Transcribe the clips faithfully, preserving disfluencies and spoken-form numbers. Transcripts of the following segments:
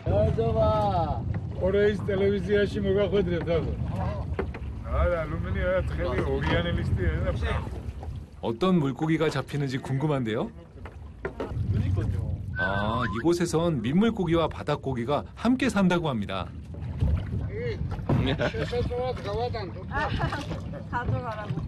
오래이 텔레비지아시 뭐가 거들었다고. 아, 알루미늄 특히 오리아넬리스트. 어떤 물고기가 잡히는지 궁금한데요. 아, 이곳에선 민물고기와 바닷고기가 함께 산다고 합니다. 가져가라고.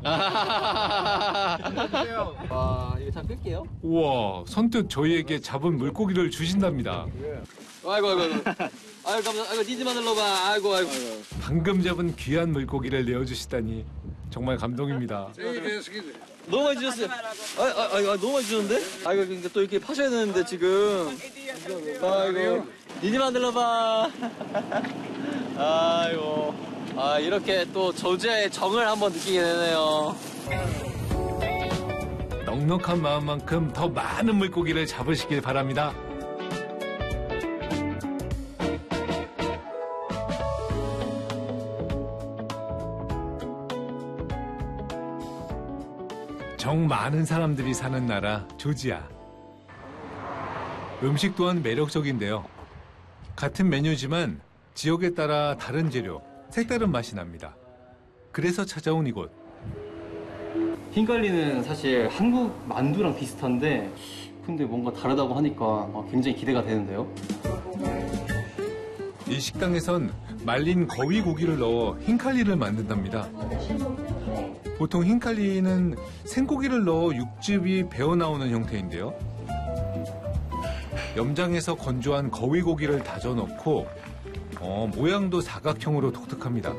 와, 이거 잡힐게요. 우와, 선뜻 저희에게 잡은 물고기를 주신답니다. 아이고, 아이고, 아이고. 아이고, 감사, 아이고, 니지만 들러봐. 아이고, 아이고. 방금 잡은 귀한 물고기를 내어주시다니 정말 감동입니다. 너무 많이 주셨어요. 아, 아, 아, 아, 너무 많이 주셨는데? 아이고, 그러니까 또 이렇게 파셔야 되는데, 지금. 아이고. 니지만 들러봐. 아이고. 아, 이렇게 또 저주의 정을 한번 느끼게 되네요. 넉넉한 마음만큼 더 많은 물고기를 잡으시길 바랍니다. 정 많은 사람들이 사는 나라 조지아. 음식 또한 매력적인데요. 같은 메뉴지만 지역에 따라 다른 재료, 색다른 맛이 납니다. 그래서 찾아온 이곳. 흰갈리는 사실 한국 만두랑 비슷한데 근데 뭔가 다르다고 하니까 굉장히 기대가 되는데요. 이 식당에선 말린 거위 고기를 넣어 흰칼리를 만든답니다. 보통 흰칼리는 생고기를 넣어 육즙이 배어나오는 형태인데요. 염장해서 건조한 거위 고기를 다져 넣고 어, 모양도 사각형으로 독특합니다.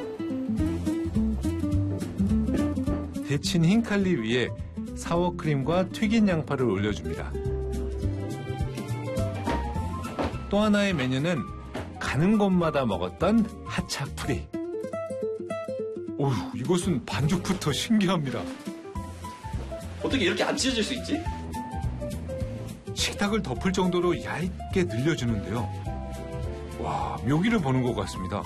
데친 흰칼리 위에 사워크림과 튀긴 양파를 올려줍니다. 또 하나의 메뉴는 가는 곳마다 먹었던 하차프리. 오우, 이것은 반죽부터 신기합니다. 어떻게 이렇게 안 찢어질 수 있지? 식탁을 덮을 정도로 얇게 늘려주는데요. 와, 묘기를 보는 것 같습니다.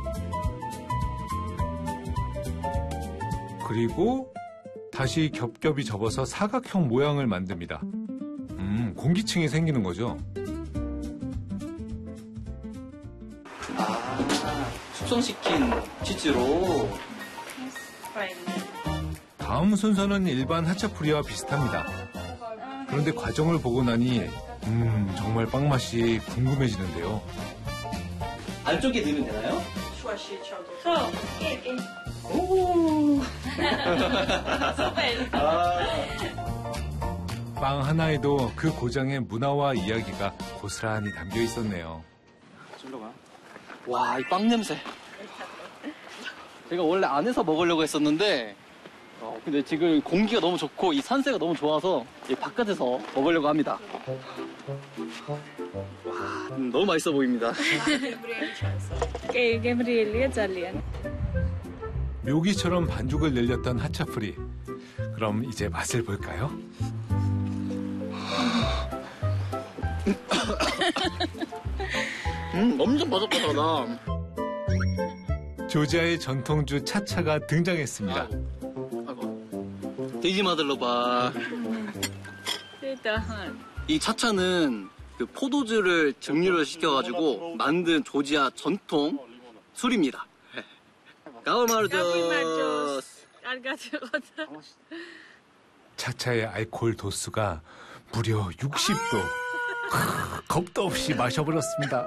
그리고 다시 겹겹이 접어서 사각형 모양을 만듭니다. 음, 공기층이 생기는 거죠. 아, 숙성시킨 치즈로. 다음 순서는 일반 하차프리와 비슷합니다. 그런데 과정을 보고 나니 음, 정말 빵 맛이 궁금해지는데요. 안쪽에 넣으면 되나요? 소, 오. 빵 하나에도 그 고장의 문화와 이야기가 고스란히 담겨 있었네요. 와, 이 빵 냄새. 제가 원래 안에서 먹으려고 했었는데 어, 근데 지금 공기가 너무 좋고 이 산세가 너무 좋아서 이 바깥에서 먹으려고 합니다. 와, 음, 너무 맛있어 보입니다. 묘기처럼 반죽을 늘렸던 하차프리. 그럼 이제 맛을 볼까요? 음, 엄청 바삭바삭하다. 조지아의 전통주 차차가 등장했습니다. 아이고, 아이고. 돼지마 들러봐. 이 차차는 그 포도주를 증류를 시켜가지고 만든 조지아 전통 술입니다. 가을마르조스. 차차의 알코올 도수가 무려 육십 도. 겁도 없이 마셔버렸습니다.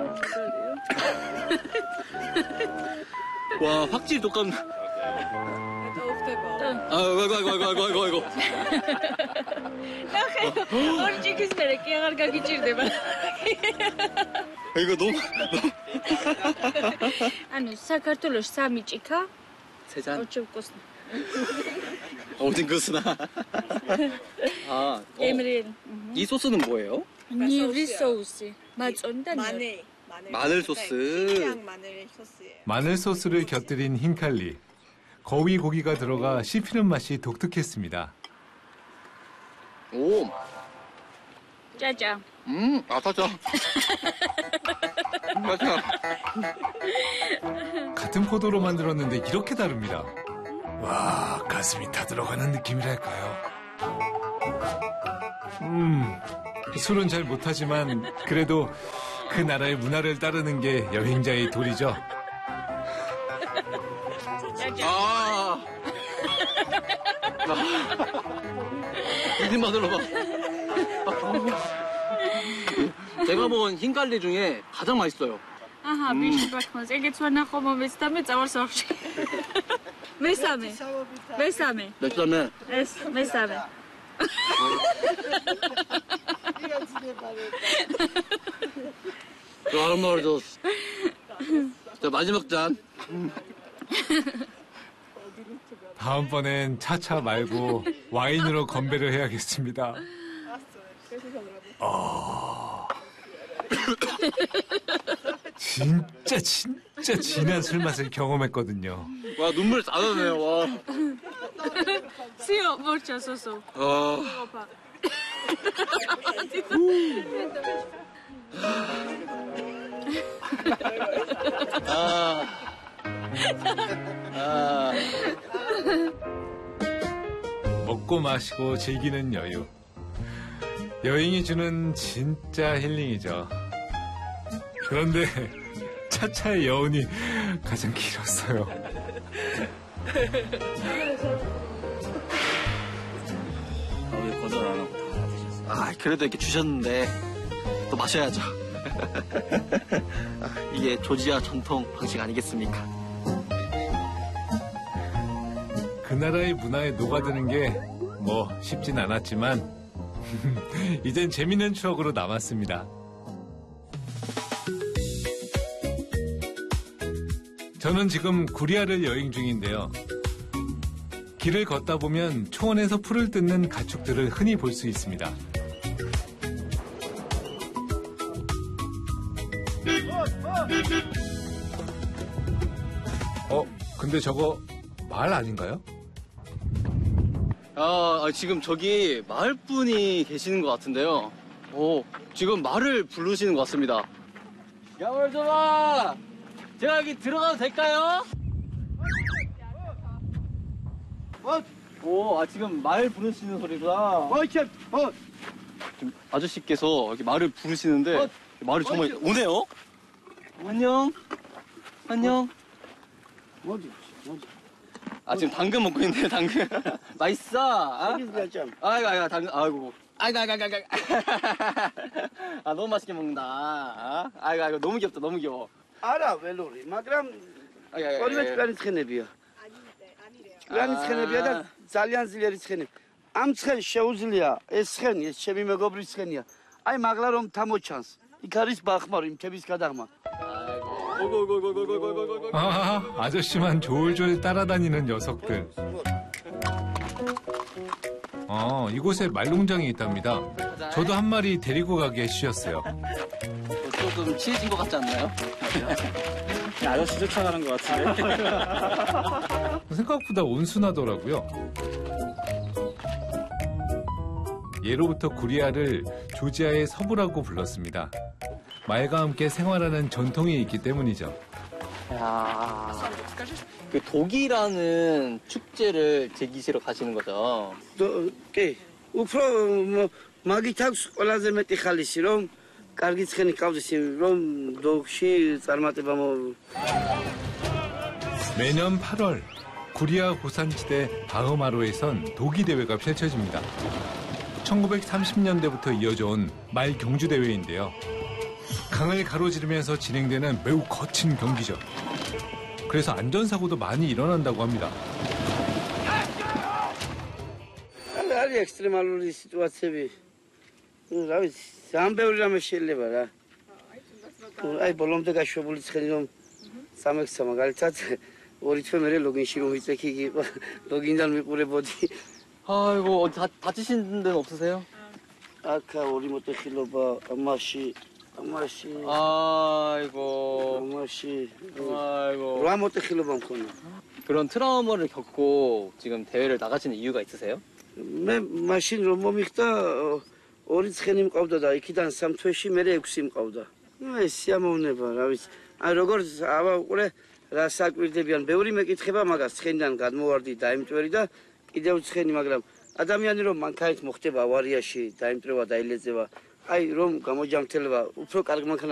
와, 확실히 독감. 아이고, 아이고, 아이고, 아이고, 아이고, 아이고. 이거 너무. 아니, საქართველოს 삼ი ჭიქა. 세 잔. 어쩌고서. 어딘 것으나. 아, 어. 에메린. 이 소스는 뭐예요? 니리 소스. 맞온다. 마늘. 마늘 소스. 싱싱한 마늘 소스예요. 마늘 소스를 곁들인 흰칼리. 거위 고기가 들어가 씹히는 맛이 독특했습니다. 오. 짜장. 음, 아타짜. 맞아. 같은 포도로 만들었는데 이렇게 다릅니다. 와, 가슴이 다 들어가는 느낌이랄까요. 음, 술은 잘 못하지만 그래도 그 나라의 문화를 따르는 게 여행자의 도리죠. 아. 이름만으로 막. 제가 먹은 흰갈리 중에 가장 맛있어요. აჰა, ბიჭი ბაქმას, ეგეც ვარ ნახომობიც და მე წავარს ახში. მესამე. მესამე. 맥주라면. ეს მესამე. 좋아하는 말을 줬어. 자, 마지막 잔. 다음번엔 차차 말고 와인으로 건배를 해야겠습니다. 아... 진짜 진짜 진한 술 맛을 경험했거든요. 와, 눈물 쏟아내요. 와. სიო, მორჩა სოსო. 아. 오빠. 아. 아. 먹고 마시고 즐기는 여유. 여행이 주는 진짜 힐링이죠. 그런데 차차의 여운이 가장 길었어요. 왜 거절 안 하고 다 드셨어요? 아, 그래도 이렇게 주셨는데 또 마셔야죠. 아, 이게 조지아 전통 방식 아니겠습니까? 그 나라의 문화에 녹아드는 게 뭐 쉽진 않았지만 이젠 재밌는 추억으로 남았습니다. 저는 지금 구리아를 여행 중인데요. 길을 걷다 보면 초원에서 풀을 뜯는 가축들을 흔히 볼 수 있습니다. 어, 근데 저거 말 아닌가요? 아, 지금 저기 마을분이 계시는 것 같은데요. 오, 지금 말을 부르시는 것 같습니다. 야월조마! 제가 여기 들어가도 될까요? 오, 아, 지금 말 부르시는 소리구나. 지금 아저씨께서 여기 말을 부르시는데 말이 정말 오네요. 안녕. 안녕. 아, 지금 당근 먹고 있는데, 당근. 맛있어? 아? 아이고, 아이고, 당근, 아이고. 아이고, 아이고, 아이고, 아이고. 아, 너무 맛있게 먹는다. 아? 아이고, 아이고, 너무 귀엽다, 너무 귀여워. არა ველური, მაგრამ 아이고, 아이고, ორივე 아이고. ჭკვიანი ცხენებია. ჭკვიანი ცხენებია და ძალიან ძლიერი ცხენი. ამ ცხენს შეუძლია ეს ცხენი, ეს ჩემი მეგობრის ცხენია. აი მაგლა რომ თამოჩანს. იქ არის ბახმარი, მთების გადაღმა. 아이고, 오고오고오고오고오고오고. 아, 아저씨만 졸졸 따라다니는 녀석들. 어, 이곳에 말농장이 있답니다. 저도 한 마리 데리고 가게 해주셨어요. 조금 친해진 것 같지 않나요? 아저씨 쫓아가는 것 같은데? 생각보다 온순하더라고요. 예로부터 구리아를 조지아의 서부라고 불렀습니다. 말과 함께 생활하는 전통이 있기 때문이죠. 야, 그 독이라는 축제를 즐기시러 가시는 거죠? კი, უფრო მაგით აქვს ყველაზე მეტი ხალისი, რომ კარგი ცხენი ყავდეს, რომ დოგში წარმატება მო 매년 팔월 구리아 고산지대 바흐마로에선 도기 대회가 펼쳐집니다. 천구백삼십 년대부터 이어져온 말 경주 대회인데요. 강을 가로지르면서 진행되는 매우 거친 경기죠. 그래서 안전사고도 많이 일어난다고 합니다. არის ექსტრემალური სიტუაციები. ნუ რა ვიცი, ძალიან ბევრი რამე შეიძლება რა. აი ბოლომდე გაშვებული ცხენი რომ სამექსა მაგალითად ორი თვე მერე ლოგინში რომ ვიწექი იგი იყო ლოგინიდან ვიყურებოდი. 아이고, 어디 다, 다치신 데는 없으세요? აქა ორი მოტეხილობა ამაში ამაში 아이고, ამაში 아이고. რა მოტეხილობა მქონდა. 그런 트라우마를 겪고 지금 대회를 나가시는 이유가 있으세요? მე მაშინ რომ მომიხდა ორი ცხენი მყავდა და იქიდან სამ თვეში მერე ექვსი მყავდა. ნუ ეს სიამოვნება, რა ვიცი. აი როგორც ავა უყურე რა საკვირდებიან, ბევრი მეკითხება მაგას ცხენიდან გადმოვარდი დაიმტვერი და კიდევ ცხენი, მაგრამ ადამიანი რომ მანქანით მოხდება ავარიაში, დაიმტვრევა, დაილეძება, აი რომ გამოჯამრთელება, უფრო კარგი მანქანა